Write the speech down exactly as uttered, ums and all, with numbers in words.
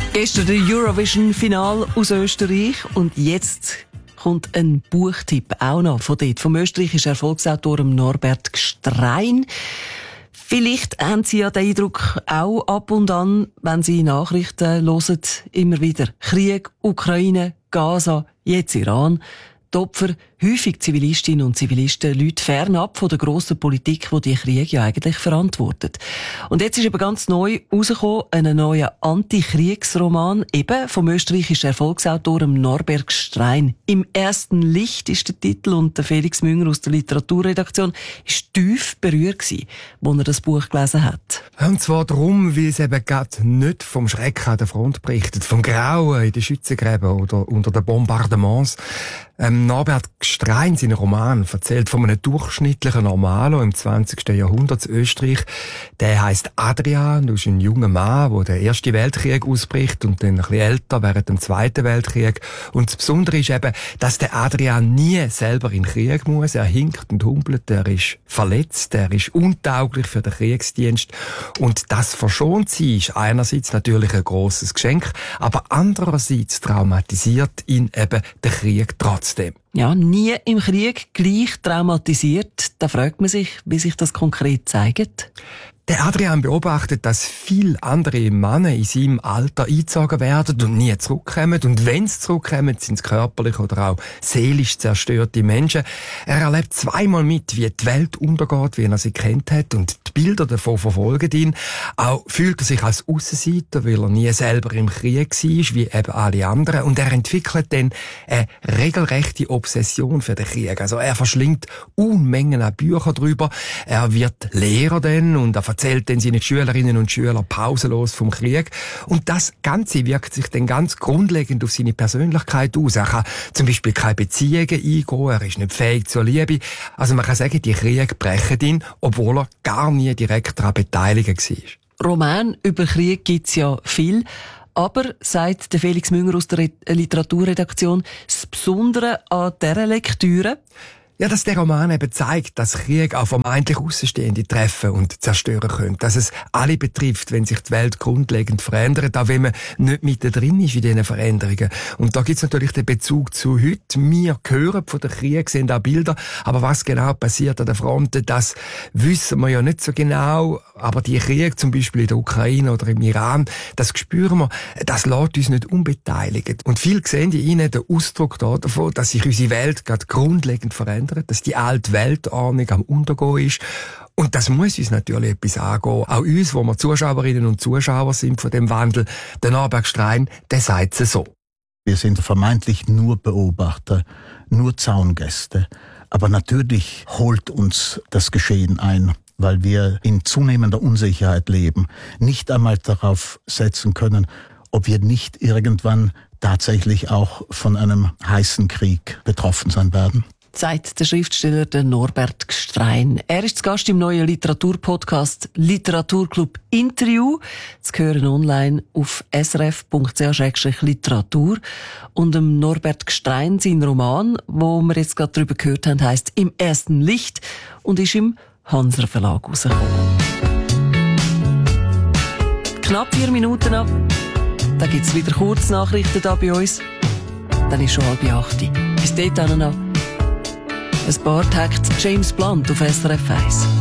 Gestern der Eurovision-Final aus Österreich und jetzt kommt ein Buchtipp auch noch von dort, vom österreichischen Erfolgsautor Norbert Gstrein. Vielleicht haben Sie ja den Eindruck auch ab und an, wenn Sie Nachrichten hören, immer wieder Krieg, Ukraine, Gaza, jetzt Iran. Die Opfer, häufig Zivilistinnen und Zivilisten, Leute fernab von der grossen Politik, die die Krieg ja eigentlich verantwortet. Und jetzt ist eben ganz neu rausgekommen, ein neuer Antikriegsroman, eben vom österreichischen Erfolgsautor Norbert Gstrein. «Im ersten Licht» ist der Titel und der Felix Münger aus der Literaturredaktion ist tief berührt gewesen, als er das Buch gelesen hat. Und zwar darum, weil es eben gerade nicht vom Schrecken an der Front berichtet, vom Grauen in den Schützengräben oder unter den Bombardements. Ähm, Norbert Gstrein, sein Roman, erzählt von einem durchschnittlichen Normalo im zwanzigsten Jahrhundert in Österreich. Der heisst Adrian, das ist ein junger Mann, der den Ersten Weltkrieg ausbricht und dann ein bisschen älter während dem Zweiten Weltkrieg. Und das Besondere ist eben, dass der Adrian nie selber in den Krieg muss. Er hinkt und humpelt, er ist verletzt, er ist untauglich für den Kriegsdienst. Und das verschont sie ist einerseits natürlich ein grosses Geschenk, aber andererseits traumatisiert ihn eben der Krieg trotzdem. Ja, nie im Krieg gleich traumatisiert. Da fragt man sich, wie sich das konkret zeigt. Der Adrian beobachtet, dass viele andere Männer in seinem Alter eingezogen werden und nie zurückkommen. Und wenn sie zurückkommen, sind es körperlich oder auch seelisch zerstörte Menschen. Er erlebt zweimal mit, wie die Welt untergeht, wie er sie kennt hat. Und die Bilder davon verfolgen ihn. Auch fühlt er sich als Aussenseiter, weil er nie selber im Krieg war, wie eben alle anderen. Und er entwickelt dann eine regelrechte Obsession für den Krieg. Also er verschlingt Unmengen an Büchern drüber. Er wird Lehrer dann und er erzählt dann seinen Schülerinnen und Schülern pausenlos vom Krieg. Und das Ganze wirkt sich dann ganz grundlegend auf seine Persönlichkeit aus. Er kann zum Beispiel keine Beziehungen eingehen, er ist nicht fähig zur Liebe. Also man kann sagen, die Kriege brechen ihn, obwohl er gar nie direkt daran beteiligt war. Roman über Krieg gibt's ja viel. Aber, sagt der Felix Münger aus der Literaturredaktion, das Besondere an dieser Lektüre: Ja, dass der Roman eben zeigt, dass Krieg auch vermeintlich Außenstehende treffen und zerstören können. Dass es alle betrifft, wenn sich die Welt grundlegend verändert, auch wenn man nicht mittendrin ist in diesen Veränderungen. Und da gibt's natürlich den Bezug zu heute. Wir hören von der Krieg, sehen auch Bilder, aber was genau passiert an der Front, das wissen wir ja nicht so genau. Aber die Kriege, zum Beispiel in der Ukraine oder im Iran, das spüren wir, das lässt uns nicht unbeteiligt. Und viel sehen die ihnen den Ausdruck davon, dass sich unsere Welt gerade grundlegend verändert, dass die alte Weltordnung am Untergehen ist. Und das muss uns natürlich etwas angehen. Auch uns, wo wir Zuschauerinnen und Zuschauer sind von dem Wandel. Der Norbert Gstrein, der sagt es so. Wir sind vermeintlich nur Beobachter, nur Zaungäste. Aber natürlich holt uns das Geschehen ein, weil wir in zunehmender Unsicherheit leben, nicht einmal darauf setzen können, ob wir nicht irgendwann tatsächlich auch von einem heißen Krieg betroffen sein werden. Sagt der Schriftsteller der Norbert Gstrein. Er ist zu Gast im neuen Literaturpodcast Literaturclub Interview. Zu hören online auf s r f punkt c h slash literatur. Und dem Norbert Gstrein, sein Roman, wo wir jetzt gerade drüber gehört haben, heisst «Im ersten Licht» und ist im Hanser Verlag rausgekommen. Knapp vier Minuten ab. Dann gibt's wieder Kurznachrichten da bei uns. Dann ist schon halb acht. Bis dahin noch ein paar Takte James Blunt auf S R F eins.